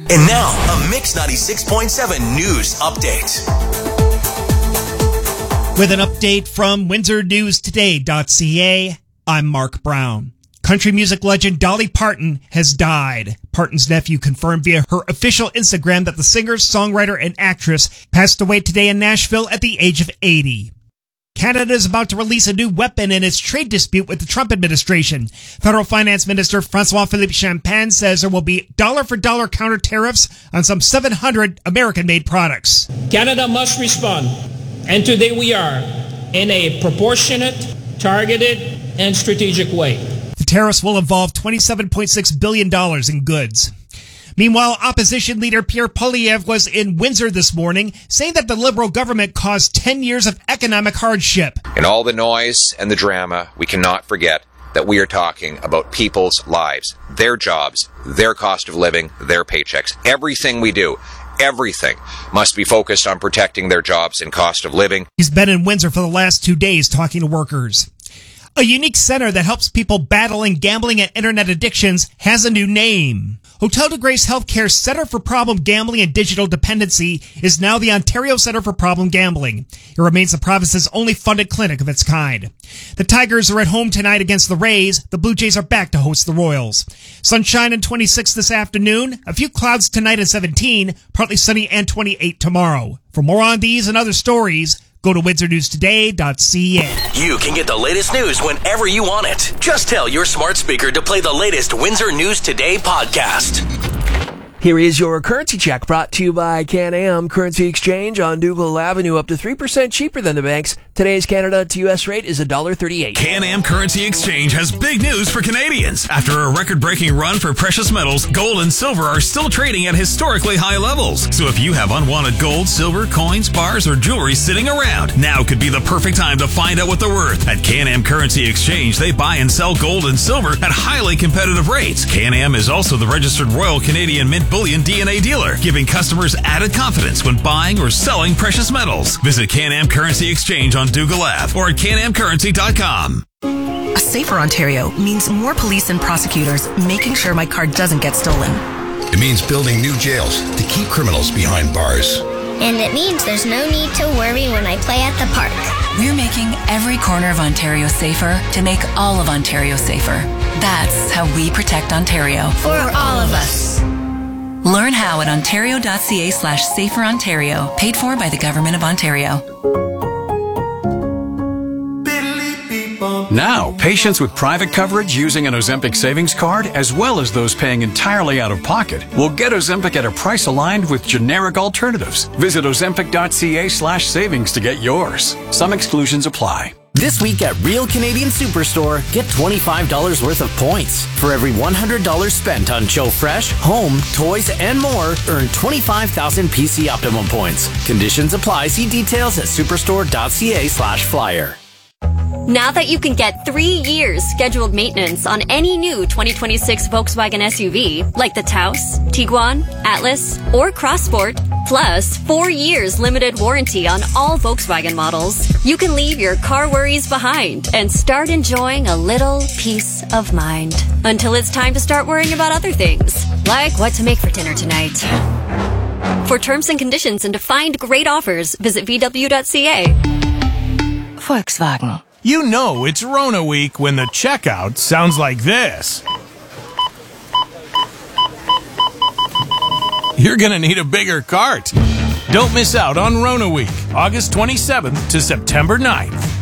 And now, a Mix 96.7 news update. With an update from WindsorNewsToday.ca, I'm Mark Brown. Country music legend Dolly Parton has died. Parton's nephew confirmed via her official Instagram that the singer, songwriter, and actress passed away today in Nashville at the age of 80. Canada is about to release a new weapon in its trade dispute with the Trump administration. Federal Finance Minister François-Philippe Champagne says there will be dollar-for-dollar counter tariffs on some 700 American-made products. Canada must respond, and today we are, in a proportionate, targeted, and strategic way. The tariffs will involve $27.6 billion in goods. Meanwhile, opposition leader Pierre Poilievre was in Windsor this morning, saying that the Liberal government caused 10 years of economic hardship. In all the noise and the drama, we cannot forget that we are talking about people's lives, their jobs, their cost of living, their paychecks. Everything we do, everything must be focused on protecting their jobs and cost of living. He's been in Windsor for the last 2 days talking to workers. A unique center that helps people battling gambling and internet addictions has a new name. Hotel de Grace Healthcare's Center for Problem Gambling and Digital Dependency is now the Ontario Center for Problem Gambling. It remains the province's only funded clinic of its kind. The Tigers are at home tonight against the Rays. The Blue Jays are back to host the Royals. Sunshine and 26 this afternoon. A few clouds tonight at 17. Partly sunny and 28 tomorrow. For more on these and other stories, go to WindsorNewsToday.ca. You can get the latest news whenever you want it. Just tell your smart speaker to play the latest Windsor News Today podcast. Here is your currency check brought to you by Can-Am Currency Exchange on Dougal Avenue, up to 3% cheaper than the banks. Today's Canada to U.S. rate is $1.38. Can-Am Currency Exchange has big news for Canadians. After a record-breaking run for precious metals, gold and silver are still trading at historically high levels. So if you have unwanted gold, silver, coins, bars, or jewelry sitting around, now could be the perfect time to find out what they're worth. At Can-Am Currency Exchange, they buy and sell gold and silver at highly competitive rates. Can-Am is also the registered Royal Canadian Mint Bullion DNA dealer, giving customers added confidence when buying or selling precious metals. Visit Can-Am Currency Exchange on Dougal Ave or at canamcurrency.com. A safer Ontario means more police and prosecutors making sure my car doesn't get stolen. It means building new jails to keep criminals behind bars. And it means there's no need to worry when I play at the park. We're making every corner of Ontario safer to make all of Ontario safer. That's how we protect Ontario. For all of us. Learn how at ontario.ca/saferontario. Paid for by the Government of Ontario. Now, patients with private coverage using an Ozempic savings card, as well as those paying entirely out of pocket, will get Ozempic at a price aligned with generic alternatives. Visit ozempic.ca/savings to get yours. Some exclusions apply. This week at Real Canadian Superstore, get $25 worth of points. For every $100 spent on Joe Fresh, home, toys, and more, earn 25,000 PC Optimum points. Conditions apply. See details at superstore.ca/flyer. Now that you can get 3 years scheduled maintenance on any new 2026 Volkswagen SUV, like the Taos, Tiguan, Atlas, or Crossport, plus 4 years limited warranty on all Volkswagen models, you can leave your car worries behind and start enjoying a little peace of mind. Until it's time to start worrying about other things, like what to make for dinner tonight. For terms and conditions and to find great offers, visit VW.ca. Volkswagen. You know it's Rona week when the checkout sounds like this. You're gonna need a bigger cart. Don't miss out on Rona week, August 27th to September 9th.